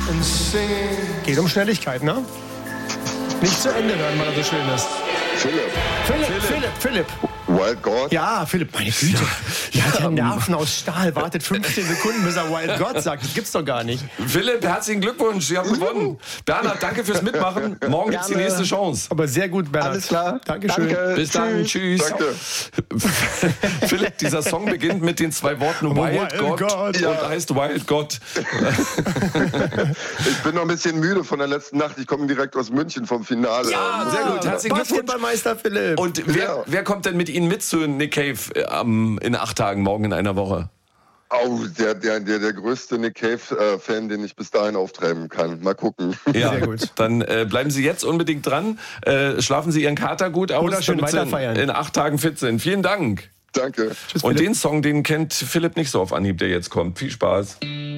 Geht um Schnelligkeit, ne? Nicht zu Ende hören, weil er so schön ist. Philipp. Wild God? Ja, Philipp, meine Güte. Der hat ja Nerven aus Stahl. Wartet 15 Sekunden, bis er Wild God sagt. Das gibt's doch gar nicht. Philipp, herzlichen Glückwunsch. Sie haben gewonnen. Bernhard, danke fürs Mitmachen. Morgen gibt's die nächste Chance. Aber sehr gut, Bernhard. Alles klar. Dankeschön. Danke. Bis dann. Tschüss. Danke. Philipp, dieser Song beginnt mit den 2 Worten Wild God und heißt Wild God. Ich bin noch ein bisschen müde von der letzten Nacht. Ich komme direkt aus München vom Finale. Ja, sehr gut. Herzlichen Glückwunsch. Basketballmeister Philipp. Und wer kommt denn mit Ihnen mit zu Nick Cave in 8 Tagen, morgen in einer Woche? Oh, der größte Nick Cave-Fan, den ich bis dahin auftreiben kann. Mal gucken. Ja, sehr gut. Dann bleiben Sie jetzt unbedingt dran. Schlafen Sie Ihren Kater gut aus, oder schön damit weiter Sie feiern. in 8 Tagen fit sind. Vielen Dank. Danke. Tschüss, Und Philipp. den Song, den kennt Philipp nicht so auf Anhieb, der jetzt kommt. Viel Spaß.